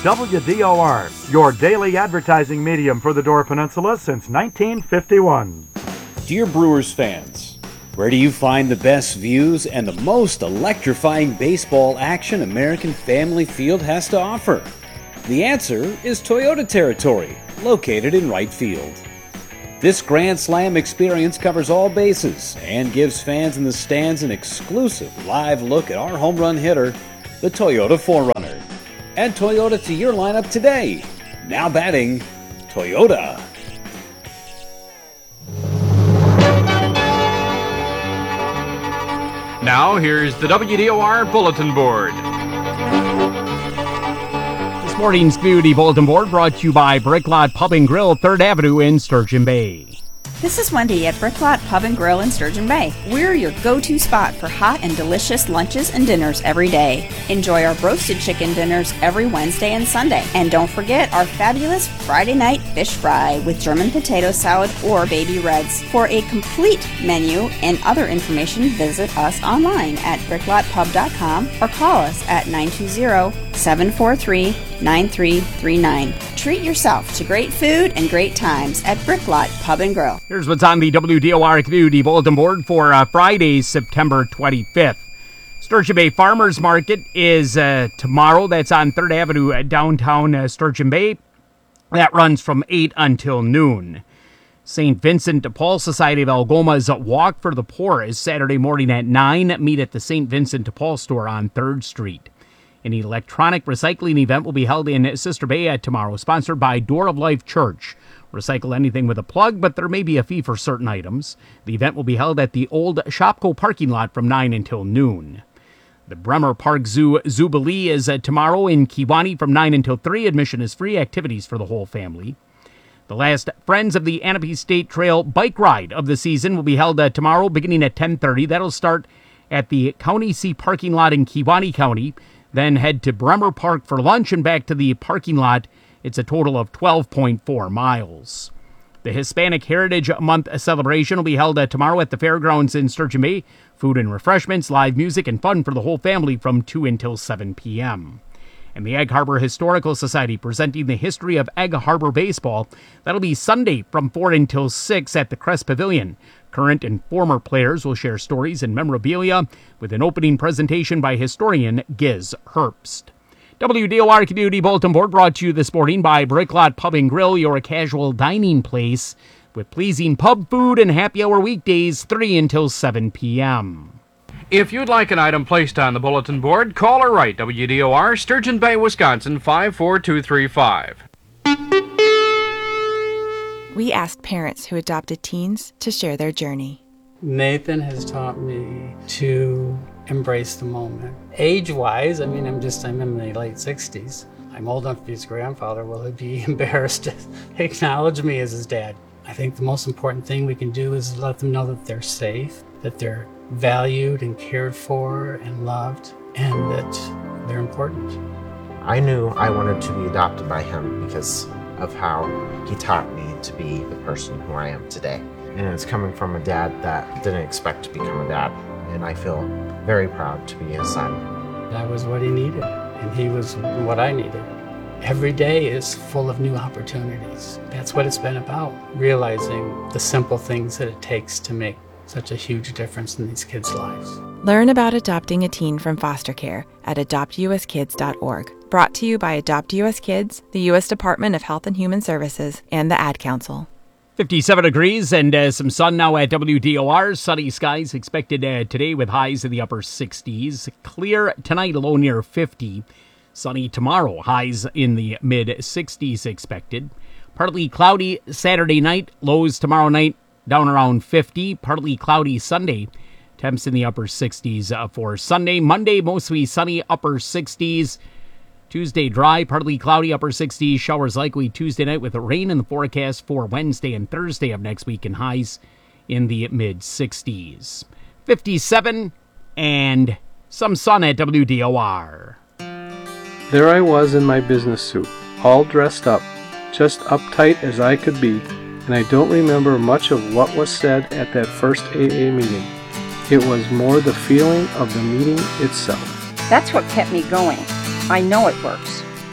WDOR, your daily advertising medium for the Door Peninsula since 1951. Dear Brewers fans, where do you find the best views and the most electrifying baseball action American Family Field has to offer? The answer is Toyota territory, located in right field. This Grand Slam experience covers all bases and gives fans in the stands an exclusive live look at our home run hitter, the Toyota 4Runner. Add Toyota to your lineup today. Now batting, Toyota. Now here's the WDOR Bulletin Board. This morning's Community Bulletin Board brought to you by Bricklot Pub and Grill, 3rd Avenue in Sturgeon Bay. This is Wendy at Bricklot Pub and Grill in Sturgeon Bay. We're your go-to spot for hot and delicious lunches and dinners every day. Enjoy our roasted chicken dinners every Wednesday and Sunday. And don't forget our fabulous Friday night fish fry with German potato salad or baby reds. For a complete menu and other information, visit us online at bricklotpub.com or call us at 920-743-9339. Treat yourself to great food and great times at Bricklot Pub and Grill. Here's what's on the WDOR Community Bulletin Board for Friday, September 25th. Sturgeon Bay Farmers Market is tomorrow. That's on 3rd Avenue, downtown Sturgeon Bay. That runs from 8 until noon. St. Vincent de Paul Society of Algoma's Walk for the Poor is Saturday morning at 9. Meet at the St. Vincent de Paul store on 3rd Street. An electronic recycling event will be held in Sister Bay tomorrow, sponsored by Door of Life Church. Recycle anything with a plug, but there may be a fee for certain items. The event will be held at the old Shopco parking lot from 9 until noon. The Bremer Park Zoo Zubilee is tomorrow in Kewanee from 9 until 3. Admission is free. Activities for the whole family. The last Friends of the Anape State Trail bike ride of the season will be held tomorrow beginning at 10:30. That'll start at the County C parking lot in Kewanee County. Then head to Bremer Park for lunch and back to the parking lot. It's a total of 12.4 miles. The Hispanic Heritage Month celebration will be held tomorrow at the fairgrounds in Sturgeon Bay. Food and refreshments, live music, and fun for the whole family from 2 until 7 p.m. And the Egg Harbor Historical Society presenting the history of Egg Harbor baseball. That'll be Sunday from 4 until 6 at the Crest Pavilion. Current and former players will share stories and memorabilia with an opening presentation by historian Giz Herbst. WDOR Community Bulletin Board brought to you this morning by Bricklot Pub and Grill, your casual dining place with pleasing pub food and happy hour weekdays 3 until 7 p.m. If you'd like an item placed on the bulletin board, call or write WDOR, Sturgeon Bay, Wisconsin, 54235. We asked parents who adopted teens to share their journey. Nathan has taught me to embrace the moment. Age-wise, I'm in the late 60s. I'm old enough to be his grandfather. Will he be embarrassed to acknowledge me as his dad? I think the most important thing we can do is let them know that they're safe, that they're valued and cared for and loved, and that they're important. I knew I wanted to be adopted by him because of how he taught me to be the person who I am today. And it's coming from a dad that didn't expect to become a dad, and I feel very proud to be his son. I was what he needed, and he was what I needed. Every day is full of new opportunities. That's what it's been about, realizing the simple things that it takes to make such a huge difference in these kids' lives. Learn about adopting a teen from foster care at adoptuskids.org. Brought to you by Adopt US Kids, the U.S. Department of Health and Human Services, and the Ad Council. 57 degrees and some sun now at WDOR. Sunny skies expected today with highs in the upper 60s. Clear tonight, a low near 50. Sunny tomorrow, highs in the mid 60s expected. Partly cloudy Saturday night, lows tomorrow night down around 50. Partly cloudy Sunday, temps in the upper 60s for Sunday. Monday, mostly sunny, upper 60s. Tuesday, dry, partly cloudy, upper 60s. Showers likely Tuesday night with rain in the forecast for Wednesday and Thursday of next week, and highs in the mid-60s. 57 and some sun at WDOR. There I was in my business suit, all dressed up, just uptight as I could be, and I don't remember much of what was said at that first AA meeting. It was more the feeling of the meeting itself. That's what kept me going. I know it works.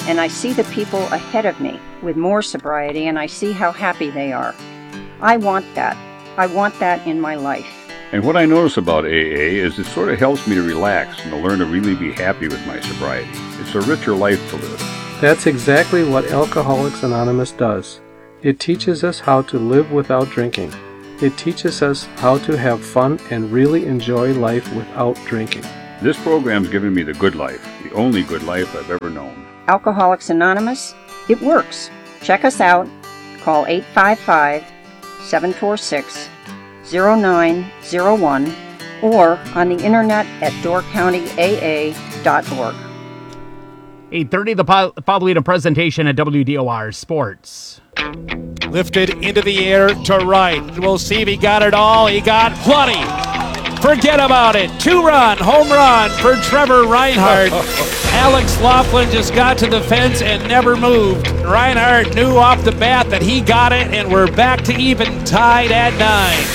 and I see the people ahead of me with more sobriety, and I see how happy they are. I want that. I want that in my life. And what I notice about AA is it sort of helps me to relax and to learn to really be happy with my sobriety. It's a richer life to live. That's exactly what Alcoholics Anonymous does. It teaches us how to live without drinking. It teaches us how to have fun and really enjoy life without drinking. This program's given me the good life, the only good life I've ever known. Alcoholics Anonymous, it works. Check us out. Call 855-746-0901 or on the internet at doorcountyaa.org. 8:30, the following a presentation at WDOR Sports. Lifted into the air to right. We'll see if he got it all. He got plenty. Forget about it. 2-run home run for Trevor Reinhardt. Alex Laughlin just got to the fence and never moved. Reinhardt knew off the bat that he got it, and we're back to even, tied at 9.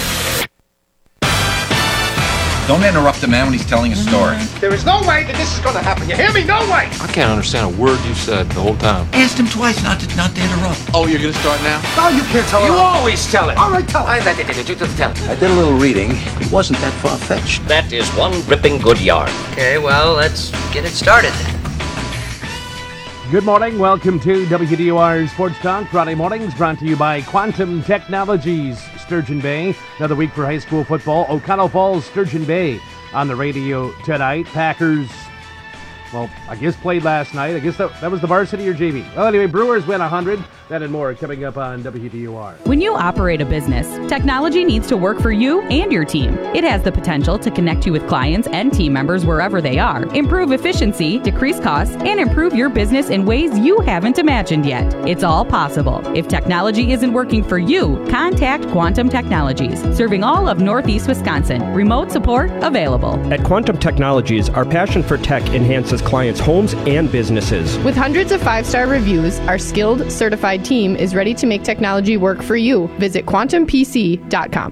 Don't interrupt the man when he's telling a story. There is no way that this is going to happen. You hear me? No way! I can't understand a word you said the whole time. Asked him twice not to interrupt. Oh, you're going to start now? No, you can't tell it. You always tell it. All right, tell it. I did tell it. I did a little reading. It wasn't that far-fetched. That is one ripping good yarn. Okay, well, let's get it started then. Good morning. Welcome to WDOR Sports Talk. Friday mornings brought to you by Quantum Technologies, Sturgeon Bay. Another week for high school football. O'Connell Falls, Sturgeon Bay on the radio tonight. Packers, well, I guess played last night. I guess that was the varsity or JV. Well, anyway, Brewers win 100. That and more coming up on WDOR. When you operate a business, technology needs to work for you and your team. It has the potential to connect you with clients and team members wherever they are, improve efficiency, decrease costs, and improve your business in ways you haven't imagined yet. It's all possible. If technology isn't working for you, contact Quantum Technologies, serving all of Northeast Wisconsin. Remote support available. At Quantum Technologies, our passion for tech enhances clients' homes and businesses. With hundreds of 5-star reviews, our skilled, certified team is ready to make technology work for you. Visit quantumpc.com.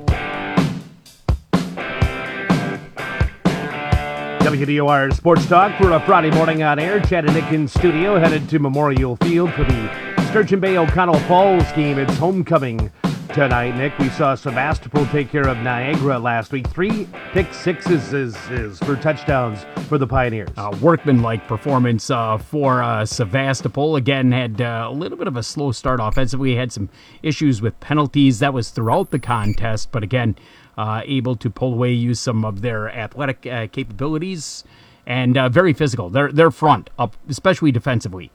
WDOR Sports Talk for a Friday morning on air. Chad and Nick in studio, headed to Memorial Field for the Sturgeon Bay O'Connell Falls game. It's homecoming tonight, Nick. We saw Sevastopol take care of Niagara last week. 3 pick sixes is for touchdowns for the Pioneers. Workmanlike performance for Sevastopol. Again, had a little bit of a slow start offensively. Had some issues with penalties. That was throughout the contest, but again, able to pull away, use some of their athletic capabilities, and very physical. Their front up, especially defensively.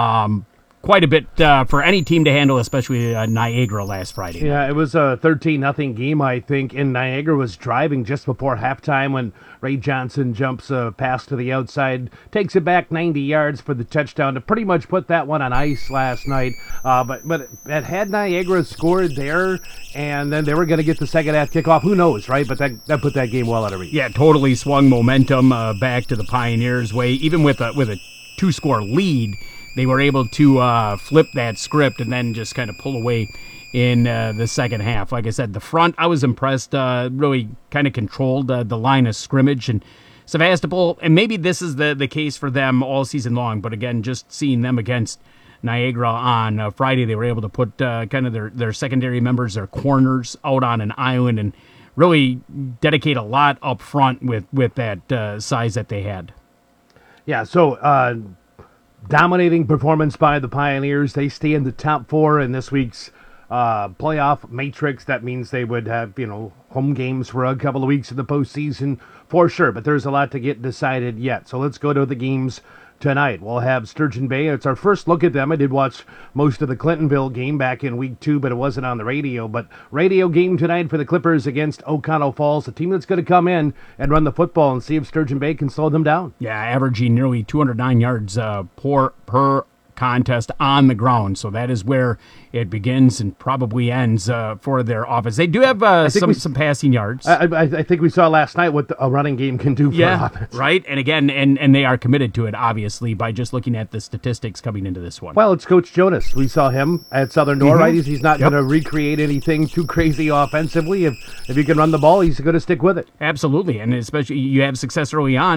Quite a bit for any team to handle, especially Niagara last Friday. Yeah, it was a 13-0 game, I think, and Niagara was driving just before halftime when Ray Johnson jumps a pass to the outside, takes it back 90 yards for the touchdown to pretty much put that one on ice last night. But had Niagara scored there, and then they were going to get the second half kickoff, who knows, right? But that put that game well out of reach. Yeah, totally swung momentum back to the Pioneers' way, even with a 2-score lead. They were able to flip that script and then just kind of pull away in the second half. Like I said, the front, I was impressed, really kind of controlled the line of scrimmage. And Sevastopol, and maybe this is the case for them all season long, but again, just seeing them against Niagara on Friday, they were able to put kind of their secondary members, their corners, out on an island and really dedicate a lot up front with that size that they had. Yeah, so dominating performance by the Pioneers. They stay in the top 4 in this week's playoff matrix. That means they would have, home games for a couple of weeks in the postseason for sure, but there's a lot to get decided yet. So let's go to the games tonight. We'll have Sturgeon Bay. It's our first look at them. I did watch most of the Clintonville game back in week 2, but it wasn't on the radio. But radio game tonight for the Clippers against O'Connell Falls, a team that's going to come in and run the football and see if Sturgeon Bay can slow them down. Yeah, averaging nearly 209 yards per contest on the ground. So that is where it begins and probably ends for their offense. They do have some passing yards. I think we saw last night what a running game can do for an offense. Right. And again, and they are committed to it, obviously, by just looking at the statistics coming into this one. Well, it's Coach Jonas. We saw him at Southern Door, right? He's not going to recreate anything too crazy offensively. If you can run the ball, he's going to stick with it. Absolutely. And especially you have success early on.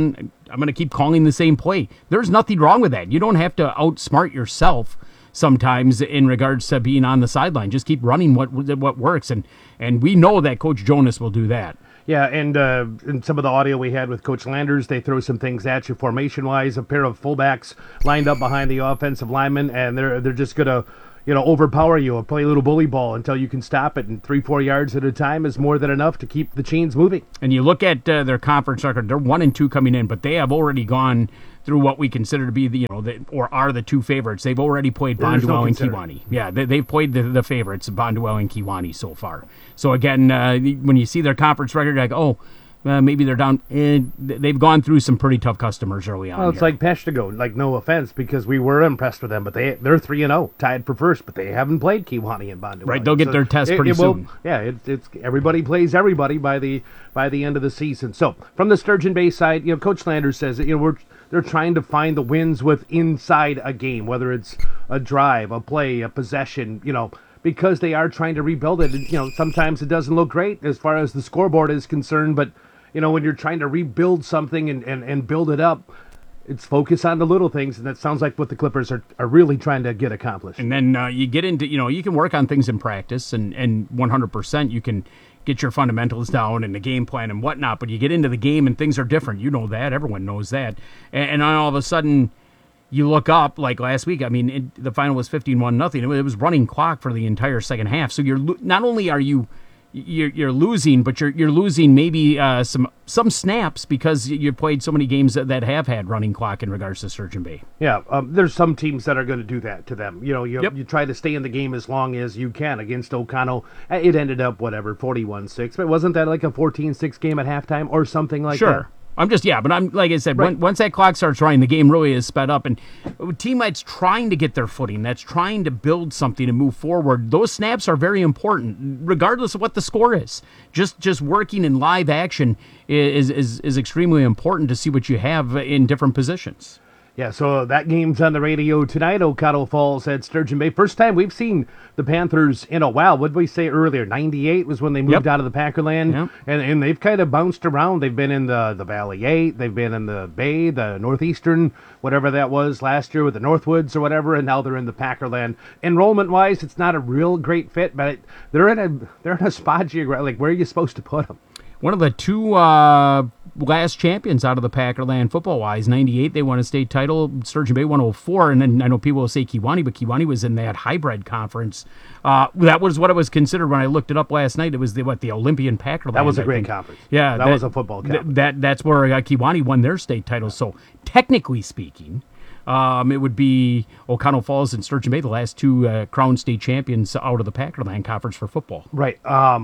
I'm going to keep calling the same play. There's nothing wrong with that. You don't have to outsmart yourself sometimes in regards to being on the sideline. Just keep running what works, and we know that Coach Jonas will do that. Yeah, and in some of the audio we had with Coach Landers, they throw some things at you formation-wise. A pair of fullbacks lined up behind the offensive linemen, and they're just gonna overpower you or play a little bully ball until you can stop it. And 3-4 yards at a time is more than enough to keep the chains moving. And you look at their conference record; they're 1-2 coming in, but they have already gone through what we consider to be are the two favorites. They've already played Bonduel and Kewanee. Yeah, they've played the favorites, Bonduel and Kewanee so far. So again, when you see their conference record, you're like, maybe they're down. They've gone through some pretty tough customers early on. Well, it's like Peshtigo. Like, no offense, because we were impressed with them, but they're 3-0, tied for first, but they haven't played Kewanee and Bonduel. Right, they'll get their test pretty soon. It's everybody plays everybody by the end of the season. So from the Sturgeon Bay side, Coach Landers says that they're trying to find the wins with inside a game, whether it's a drive, a play, a possession, because they are trying to rebuild it. And, sometimes it doesn't look great as far as the scoreboard is concerned, but, when you're trying to rebuild something and build it up, it's focus on the little things, and that sounds like what the Clippers are really trying to get accomplished. And then you get into, you can work on things in practice, and 100% you can get your fundamentals down and the game plan and whatnot, but you get into the game and things are different. You know that. Everyone knows that. And all of a sudden, you look up, like last week, the final was 15-1-0. It was running clock for the entire second half. So not only are you're losing, but you're losing maybe some snaps because you played so many games that have had running clock in regards to Sturgeon Bay. Yeah, there's some teams that are going to do that to them. You try to stay in the game as long as you can. Against O'Connell, it ended up 41-6, but wasn't that like a 14-6 game at halftime or something like that? Sure. But I'm like I said, right. Once that clock starts running, the game really is sped up. And a team that's trying to get their footing, that's trying to build something and move forward, those snaps are very important, regardless of what the score is. Just working in live action is extremely important to see what you have in different positions. Yeah, so that game's on the radio tonight. O'Connell Falls at Sturgeon Bay. First time we've seen the Panthers in a while. What did we say earlier? 98 was when they moved out of the Packerland. Yep. And they've kind of bounced around. They've been in the Valley 8. They've been in the Bay, the Northeastern, whatever that was last year with the Northwoods or whatever, and now they're in the Packerland. Enrollment-wise, it's not a real great fit, but they're in a spot geographically. Like, where are you supposed to put them? One of the two last champions out of the Packerland football-wise, 98, they won a state title. Sturgeon Bay won 04, and then I know people will say Kewanee, but Kewanee was in that hybrid conference. That was what it was considered when I looked it up last night. It was the Olympian Packerland. That was a great conference. Yeah. That was a football conference. That's where Kewanee won their state title. So technically speaking, it would be O'Connell Falls and Sturgeon Bay, the last two crown state champions out of the Packerland Conference for football. Right.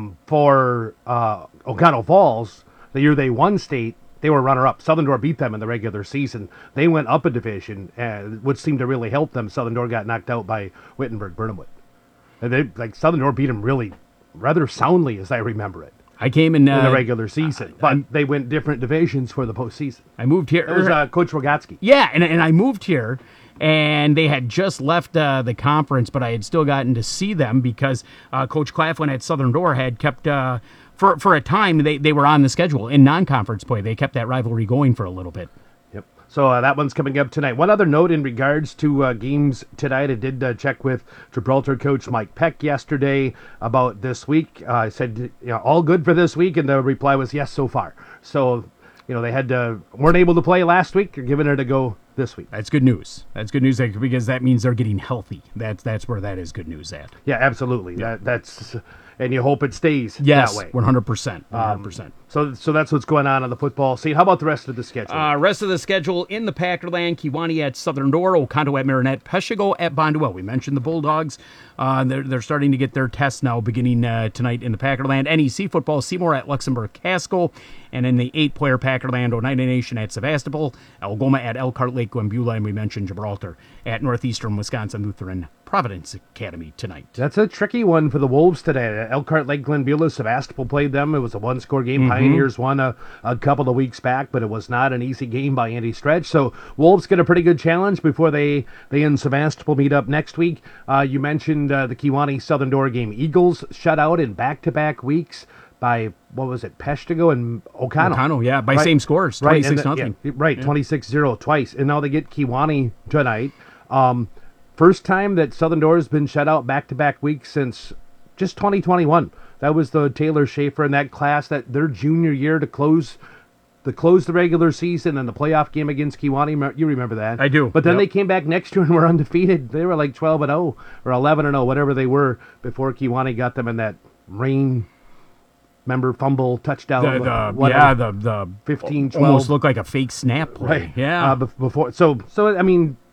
For O'Connell Falls, the year they won state, they were runner-up. Southern Door beat them in the regular season. They went up a division, which seemed to really help them. Southern Door got knocked out by Wittenberg-Burnhamwood. And Southern Door beat them really rather soundly, as I remember it. I came in the regular season, but they went different divisions for the postseason. I moved here. It was Coach Rogatsky. Yeah, and I moved here, and they had just left the conference, but I had still gotten to see them because Coach Claflin at Southern Door had kept, for a time, they were on the schedule in non-conference play. They kept that rivalry going for a little bit. Yep. So that one's coming up tonight. One other note in regards to games tonight. I did check with Gibraltar coach Mike Peck yesterday about this week. I said, all good for this week, and the reply was yes so far. So, they weren't able to play last week. They're giving it a go this week. That's good news. That's good news because that means they're getting healthy. That's where that is good news at. Yeah, absolutely. Yeah. That's and you hope it stays that way. 100%. 100%. So that's what's going on the football scene. How about the rest of the schedule? Rest of the schedule in the Packerland: Kewanee at Southern Door, Oconto at Marinette, Peshtigo at Bonduel. We mentioned the Bulldogs. They're starting to get their tests now beginning tonight in the Packerland. NEC football: Seymour at Luxembourg Casco. And in the 8-player Packerland, Oneida Nation at Sevastopol, Algoma at Elkhart Lake Gwembula, and we mentioned Gibraltar at Northeastern Wisconsin Lutheran Providence Academy tonight. That's a tricky one for the Wolves today. Elkhart Lake Glenbeulah, Sevastopol played them. It was a one-score game. Mm-hmm. Pioneers won a couple of weeks back, but it was not an easy game by any stretch. So Wolves get a pretty good challenge before they and Sevastopol meet up next week. You mentioned the Kewanee Southern Door game. Eagles shut out in back-to-back weeks. by, what was it, Peshtigo and O'Connell. O'Connell, yeah, by Right. same scores, Right, 26-0. Yeah, right, 26-0 twice. And now they get Kewanee tonight. First time that Southern Door has been shut out back-to-back weeks since just 2021. That was the Taylor Schaefer in that class, that their junior year to close the regular season and the playoff game against Kewanee. You remember that? I do. But then Yep. they came back next year and were undefeated. They were like 12-0 or 11-0, whatever they were, before Kewanee got them in that rain. Remember, fumble, touchdown, the 15-12. almost looked like a fake snap play. Right. Yeah. Before, so I mean,